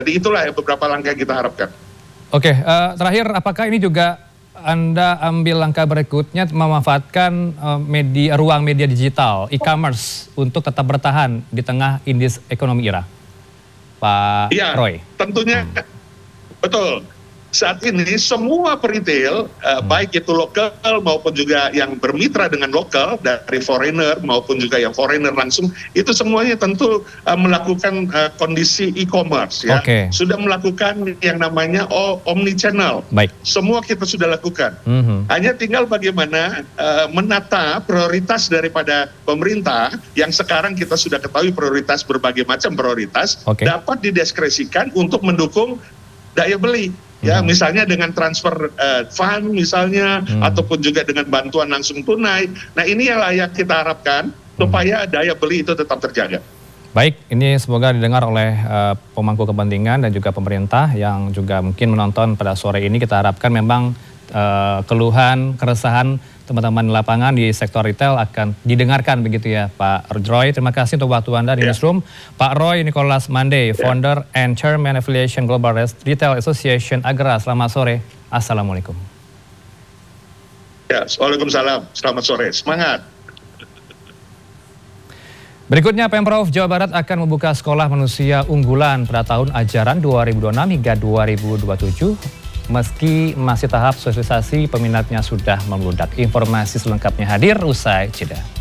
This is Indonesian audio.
Jadi itulah beberapa langkah yang kita harapkan. Oke, terakhir apakah ini juga Anda ambil langkah berikutnya memanfaatkan ruang media digital, e-commerce untuk tetap bertahan di tengah indeks ekonomi IRA, Pak Roy? Tentunya betul. Saat ini semua peritel, baik itu lokal maupun juga yang bermitra dengan lokal, dari foreigner maupun juga yang foreigner langsung, itu semuanya tentu melakukan kondisi e-commerce. Ya. Sudah melakukan yang namanya omni-channel. Semua kita sudah lakukan. Hanya tinggal bagaimana menata prioritas daripada pemerintah, yang sekarang kita sudah ketahui prioritas, berbagai macam prioritas, dapat didiskresikan untuk mendukung daya beli. Ya, misalnya dengan transfer fund misalnya, ataupun juga dengan bantuan langsung tunai. Nah, ini yang layak kita harapkan supaya daya beli itu tetap terjaga. Baik, ini semoga didengar oleh pemangku kepentingan dan juga pemerintah yang juga mungkin menonton pada sore ini. Kita harapkan memang keluhan, keresahan teman-teman di lapangan di sektor retail akan didengarkan begitu ya Pak Roy. Terima kasih untuk waktu Anda di Newsroom. Pak Roy Nicholas Mande, Founder and Chairman Affiliation Global Retail Association Agra. Selamat sore. Assalamualaikum. Ya, waalaikumsalam. Selamat sore. Semangat. Berikutnya, Pemprov Jawa Barat akan membuka sekolah manusia unggulan pada tahun ajaran 2026 hingga 2027. Meski masih tahap sosialisasi, peminatnya sudah membludak. Informasi selengkapnya hadir usai jeda.